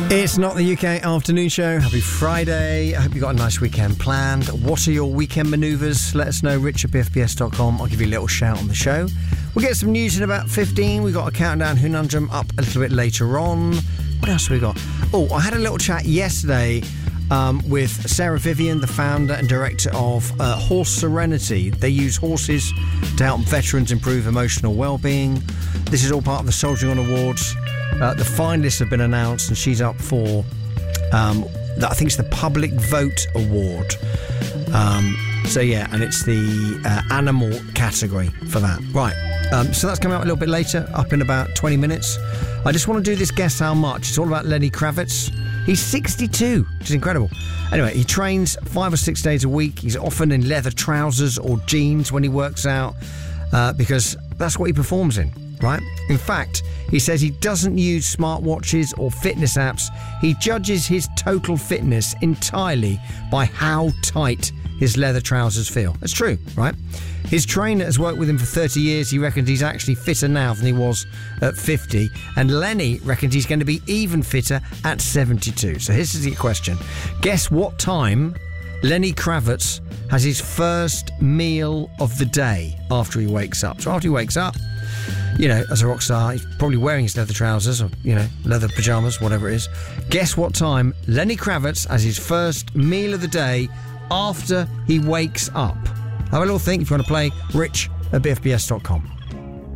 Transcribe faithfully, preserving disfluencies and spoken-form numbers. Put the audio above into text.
It's not the U K afternoon show. Happy Friday. I hope you got a nice weekend planned. What are your weekend manoeuvres? Let us know, rich at b f b s dot com. I'll give you a little shout on the show. We'll get some news in about fifteen. We've got a countdown Hunundrum up a little bit later on. What else have we got? Oh, I had a little chat yesterday um, with Sarah Vivian, the founder and director of uh, Horse Serenity. They use horses to help veterans improve emotional well-being. This is all part of the Soldiering On Awards. Uh, the finalists have been announced, and she's up for, um, I think it's the Public Vote Award. Um, so, yeah, and it's the uh, animal category for that. Right, um, so that's coming out a little bit later, up in about twenty minutes. I just want to do this Guess How Much. It's all about Lenny Kravitz. He's sixty-two, which is incredible. Anyway, he trains five or six days a week. He's often in leather trousers or jeans when he works out, uh, because that's what he performs in. Right? In fact, he says he doesn't use smartwatches or fitness apps. He judges his total fitness entirely by how tight his leather trousers feel. That's true, right? His trainer has worked with him for thirty years. He reckons he's actually fitter now than he was at fifty. And Lenny reckons he's going to be even fitter at seventy-two. So here's the question. Guess what time Lenny Kravitz has his first meal of the day after he wakes up. So after he wakes up, you know, as a rock star, he's probably wearing his leather trousers or, you know, leather pyjamas, whatever it is. Guess what time Lenny Kravitz has his first meal of the day after he wakes up. Have a little think if you want to play. Rich at b f b s dot com.